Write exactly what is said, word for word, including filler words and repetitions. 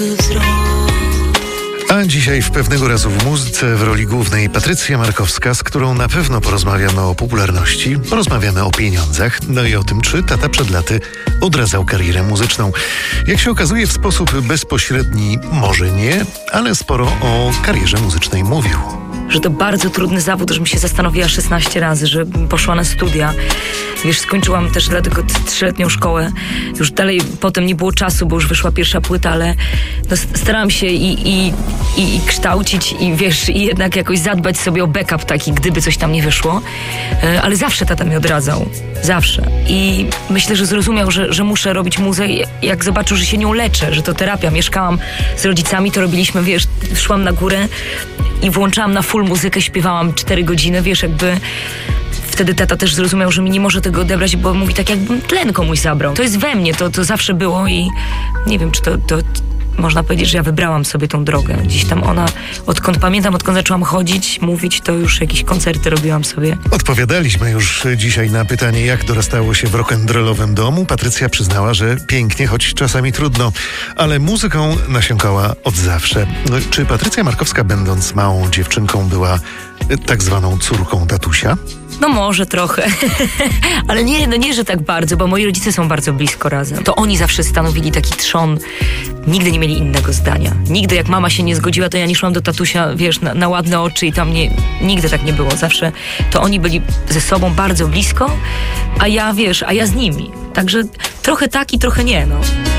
A dzisiaj w Pewnego razu w muzyce w roli głównej Patrycja Markowska, z którą na pewno porozmawiamy o popularności, porozmawiamy o pieniądzach, no i o tym, czy tata przed laty odradzał karierę muzyczną. Jak się okazuje, w sposób bezpośredni może nie, ale sporo o karierze muzycznej mówił. Że to bardzo trudny zawód, żebym się zastanowiła szesnaście razy, że poszła na studia. Wiesz, skończyłam też dlatego trzyletnią szkołę. Już dalej potem nie było czasu, bo już wyszła pierwsza płyta, ale no, starałam się i, i, i, i kształcić i wiesz, i jednak jakoś zadbać sobie o backup taki, gdyby coś tam nie wyszło. Ale zawsze tata mnie odradzał. Zawsze. I myślę, że zrozumiał, że, że muszę robić muzę, jak zobaczył, że się nią leczę, że to terapia. Mieszkałam z rodzicami, to robiliśmy, wiesz, szłam na górę i włączałam na full muzykę, śpiewałam cztery godziny, wiesz, jakby wtedy tata też zrozumiał, że mi nie może tego odebrać, bo mówi tak, jakbym tlen komuś zabrał. To jest we mnie, to, to zawsze było i nie wiem, czy to, to można powiedzieć, że ja wybrałam sobie tą drogę. Gdzieś tam ona, odkąd pamiętam, odkąd zaczęłam chodzić, mówić, to już jakieś koncerty robiłam sobie. Odpowiadaliśmy już dzisiaj na pytanie, jak dorastało się w rock'n'rollowym domu. Patrycja przyznała, że pięknie, choć czasami trudno, ale muzyką nasiąkała od zawsze. Czy Patrycja Markowska, będąc małą dziewczynką, była tak zwaną córką tatusia? No może trochę, ale nie, no nie, że tak bardzo, bo moi rodzice są bardzo blisko razem. To oni zawsze stanowili taki trzon, nigdy nie mieli innego zdania. Nigdy jak mama się nie zgodziła, to ja nie szłam do tatusia, wiesz, na, na ładne oczy i tam nie, nigdy tak nie było. Zawsze to oni byli ze sobą bardzo blisko, a ja, wiesz, a ja z nimi. Także trochę tak i trochę nie, no.